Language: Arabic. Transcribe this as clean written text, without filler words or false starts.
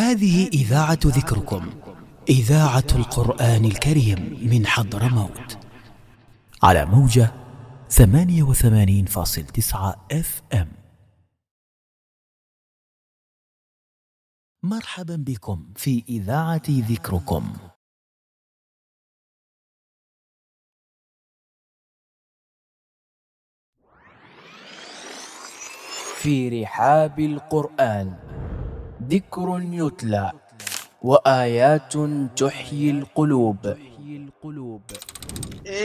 هذه إذاعة ذكركم، إذاعة القرآن الكريم من حضرموت، على موجة 88.9 FM. مرحبا بكم في إذاعة ذكركم. في رحاب القرآن ذكر يتلى وآيات تحيي القلوب.